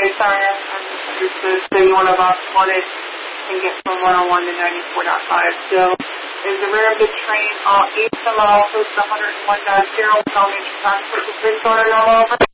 Okay, sorry, I misunderstood. So you want to split it and get from 101 to 94.5. So is the rear of the train all HMO, post 101.0, tell me to transport the 3 quarter all over?